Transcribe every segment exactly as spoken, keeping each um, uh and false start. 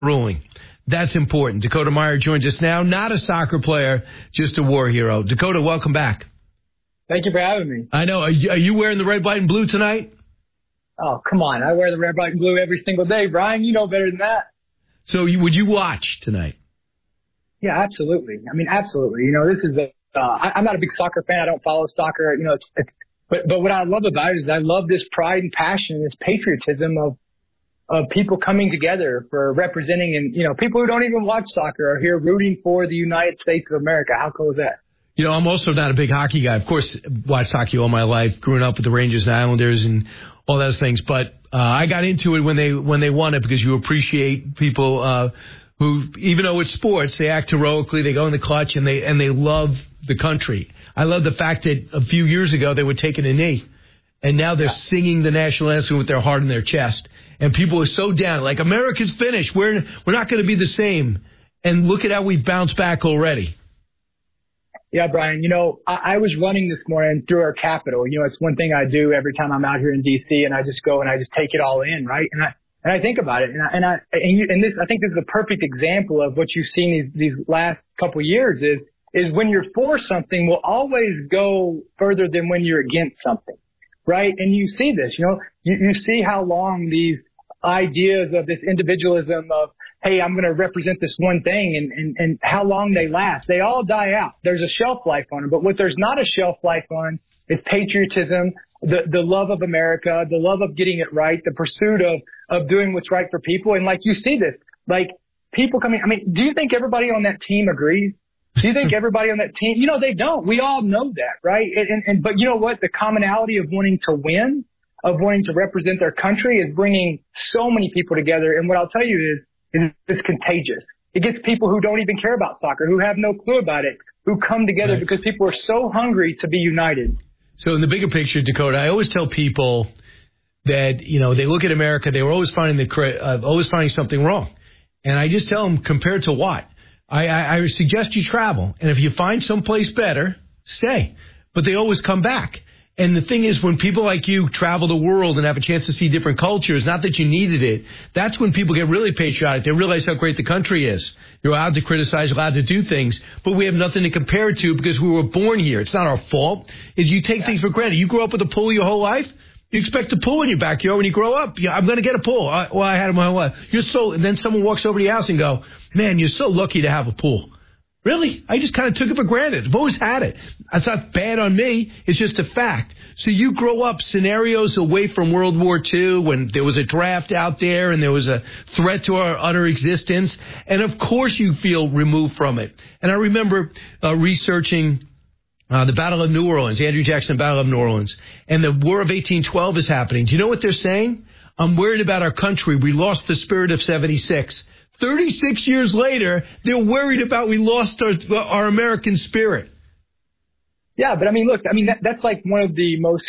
ruling. That's important. Dakota Meyer joins us now. Not a soccer player, just a war hero. Dakota, welcome back. Thank you for having me. I know. Are you, are you wearing the red, white, and blue tonight? Oh, come on. I wear the red, white, and blue every single day, Brian. You know better than that. So you, would you watch tonight? Yeah, absolutely. I mean, absolutely. You know, this is a, uh, I, I'm not a big soccer fan. I don't follow soccer. You know, it's, it's, but, but what I love about it is I love this pride and passion, this patriotism of, of people coming together for representing, and, you know, people who don't even watch soccer are here rooting for the United States of America. How cool is that? You know, I'm also not a big hockey guy. Of course, watched hockey all my life, growing up with the Rangers and Islanders and all those things. But uh, I got into it when they when they won it, because you appreciate people uh, who, even though it's sports, they act heroically. They go in the clutch and they and they love the country. I love the fact that a few years ago they were taking a knee, and now they're yeah. singing the national anthem with their heart in their chest. And people are so down, like, America's finished. We're we're not going to be the same. And look at how we've bounced back already. Yeah, Brian, you know, I, I was running this morning through our Capitol. You know, it's one thing I do every time I'm out here in D C, and I just go and I just take it all in, right? And I and I think about it, and I and I and, you, and this I think this is a perfect example of what you've seen these these last couple of years is is when you're for something will always go further than when you're against something, right? And you see this, you know, you, you see how long these ideas of this individualism of, hey, I'm going to represent this one thing, and, and, and how long they last. They all die out. There's a shelf life on them. But what there's not a shelf life on is patriotism, the, the love of America, the love of getting it right, the pursuit of, of doing what's right for people. And like you see this, like people coming, I mean, do you think everybody on that team agrees? Do you think everybody on that team, you know, they don't. We all know that, right? And, and, and but you know what? The commonality of wanting to win, of wanting to represent their country is bringing so many people together. And what I'll tell you is, is it's contagious. It gets people who don't even care about soccer, who have no clue about it, who come together right. because people are so hungry to be united. So in the bigger picture, Dakota, I always tell people that, you know, they look at America, they were always finding the uh, always finding something wrong. And I just tell them, compared to what? I, I, I suggest you travel. And if you find someplace better, stay. But they always come back. And the thing is, when people like you travel the world and have a chance to see different cultures, not that you needed it, that's when people get really patriotic. They realize how great the country is. You're allowed to criticize, allowed to do things, but we have nothing to compare it to because we were born here. It's not our fault. Is you take yeah. things for granted. You grew up with a pool your whole life. You expect a pool in your backyard when you grow up. Yeah, I'm going to get a pool. I, well, I had it my whole life. You're so, and then someone walks over to your house and go, man, you're so lucky to have a pool. Really? I just kind of took it for granted. I've always had it. That's not bad on me. It's just a fact. So you grow up scenarios away from World War Two when there was a draft out there and there was a threat to our utter existence. And, of course, you feel removed from it. And I remember uh, researching uh, the Battle of New Orleans, Andrew Jackson Battle of New Orleans, and the War of eighteen twelve is happening. Do you know what they're saying? I'm worried about our country. We lost the spirit of seventy-six. thirty-six years later, they're worried about we lost our, our American spirit. Yeah, but I mean, look, I mean, that, that's like one of the most,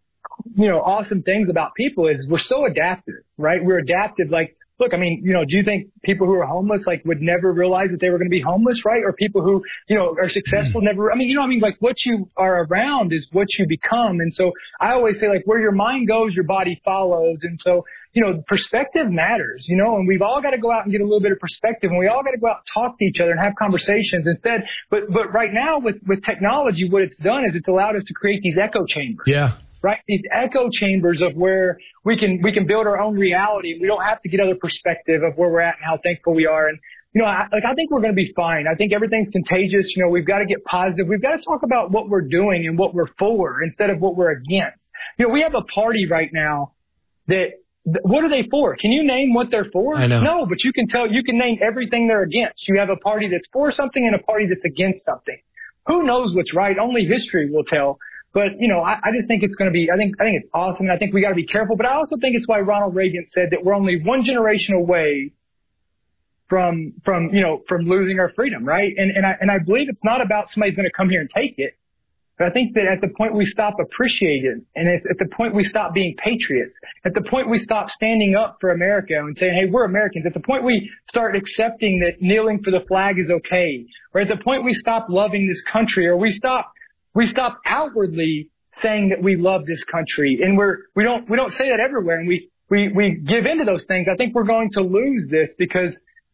you know, awesome things about people is we're so adaptive, right? We're adaptive. Like, look, I mean, you know, do you think people who are homeless, like, would never realize that they were going to be homeless, right? Or people who, you know, are successful never, I mean, you know, I mean, like, what you are around is what you become. And so I always say, like, where your mind goes, your body follows. And so, you know, perspective matters, you know, and we've all got to go out and get a little bit of perspective, and we all got to go out and talk to each other and have conversations instead. But, but right now with, with technology, what it's done is it's allowed us to create these echo chambers. Yeah. Right? These echo chambers of where we can, we can build our own reality. We don't have to get other perspective of where we're at and how thankful we are. And, you know, I, like, I think we're going to be fine. I think everything's contagious. You know, we've got to get positive. We've got to talk about what we're doing and what we're for instead of what we're against. You know, we have a party right now that, what are they for? Can you name what they're for? I know. No, but you can tell, you can name everything they're against. You have a party that's for something and a party that's against something. Who knows what's right? Only history will tell. But, you know, I, I just think it's going to be, I think, I think it's awesome. And I think we got to be careful. But I also think it's why Ronald Reagan said that we're only one generation away from, from, you know, from losing our freedom, right? And, and I, and I believe it's not about somebody's going to come here and take it. But I think that at the point we stop appreciating, and it's at the point we stop being patriots, at the point we stop standing up for America and saying, hey, we're Americans, at the point we start accepting that kneeling for the flag is okay, or at the point we stop loving this country, or we stop, we stop outwardly saying that we love this country, and we're, we don't, we don't say that everywhere, and we, we, we give into those things, I think we're going to lose this because